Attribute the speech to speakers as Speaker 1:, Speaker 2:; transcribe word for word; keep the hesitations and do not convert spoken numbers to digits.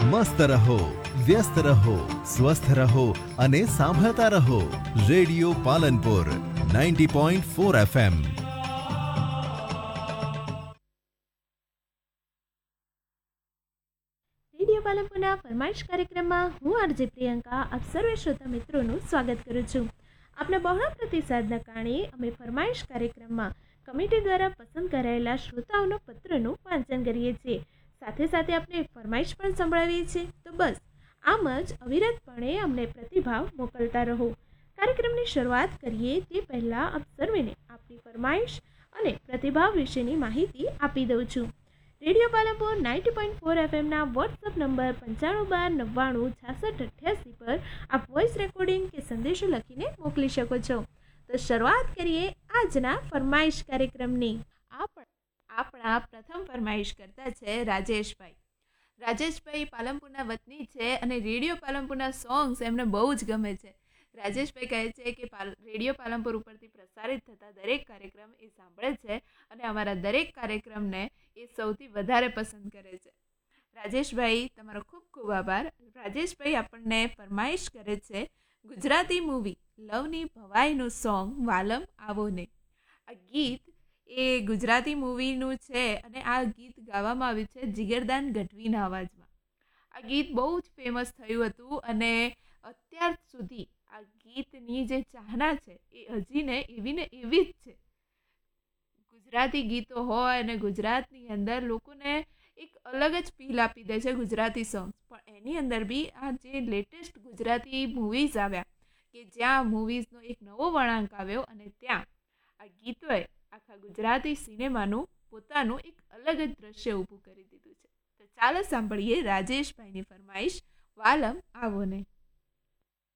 Speaker 1: મસ્ત રહો, વ્યસ્ત રહો, સ્વસ્થ રહો અને સાંભળતા રહો radio Palanpur ninety point four FM.
Speaker 2: Radio પાલનપુરના ફરમાઈશ કાર્યક્રમમાં હું આરજે પ્રિયંકા આપ સર્વે શ્રોતા મિત્રોનું સ્વાગત કરું છું. આપના બહોળા પ્રતિસાદના કારણે અમે ફરમાઈશ કાર્યક્રમમાં કમિટી દ્વારા પસંદ કરાયેલા શ્રોતાઓનો પત્રનું વાંચન કરીએ છીએ. સાથે સાથે આપણે ફરમાઈશ પણ સંભળાવીએ છીએ. તો બસ આમ જ અવિરતપણે અમને પ્રતિભાવ મોકલતા રહો. કાર્યક્રમની શરૂઆત કરીએ તે પહેલાં આપ સર્વેને આપણી ફરમાઈશ અને પ્રતિભાવ વિશેની માહિતી આપી દઉં છું. Radio Palanpur ninety point four એફએમના WhatsApp number પંચાણું બાર નવ્વાણું છાસઠ અઠ્યાસી પર આપ વોઇસ રેકોર્ડિંગ કે સંદેશો લખીને મોકલી શકો છો. તો શરૂઆત કરીએ આજના ફરમાઈશ કાર્યક્રમની. આપણ આપણા પ્રથમ ફરમાઈશ કરતા છે રાજેશભાઈ. રાજેશભાઈ પાલનપુરના વતની છે અને રેડિયો પાલનપુરના સોંગ્સ એમને બહુ જ ગમે છે. રાજેશભાઈ કહે છે કે પાલ રેડિયો પાલનપુર ઉપરથી પ્રસારિત થતા દરેક કાર્યક્રમ એ સાંભળે છે અને અમારા દરેક કાર્યક્રમને એ સૌથી વધારે પસંદ કરે છે. રાજેશભાઈ તમારો ખૂબ ખૂબ આભાર. રાજેશભાઈ આપણને ફરમાઈશ કરે છે ગુજરાતી મૂવી લવની ભવાઈનું સોંગ વાલમ આવો ને. આ ગીત એ ગુજરાતી મૂવીનું છે અને આ ગીત ગાવામાં આવ્યું છે જીગરદાન ગઢવીના અવાજમાં. આ ગીત બહુ જ ફેમસ થયું હતું અને અત્યાર સુધી આ ગીતની જે ચાહના છે એ હજી ને એવી ને એવી જ છે. ગુજરાતી ગીતો હોય અને ગુજરાતની અંદર લોકોને એક અલગ જ ફીલ આપી દે છે ગુજરાતી સોંગ્સ. પણ એની અંદર બી આ જે લેટેસ્ટ ગુજરાતી મૂવીઝ આવ્યા કે જ્યાં મૂવીઝનો એક નવો વળાંક આવ્યો અને ત્યાં આ ગીતોએ આખા ગુજરાતી સિનેમાનું પોતાનું એક અલગ જ દ્રશ્ય ઊભું કરી દીધું છે. તો ચાલો સાંભળીએ રાજેશભાઈની ફરમાઈશ વાલમ આવો ને.